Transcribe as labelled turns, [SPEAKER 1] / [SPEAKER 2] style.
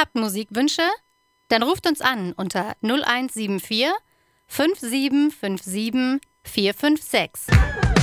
[SPEAKER 1] habt Musikwünsche? Dann ruft uns an unter 0174 5757 456.